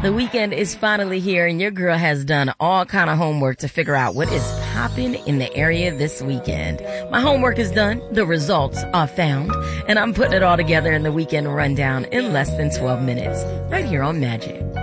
The weekend is finally here and your girl has done all kind of homework to figure out what is popping in the area this weekend. My homework is done. The results are found and I'm putting it all together in the weekend rundown in less than 12 minutes right here on Magic.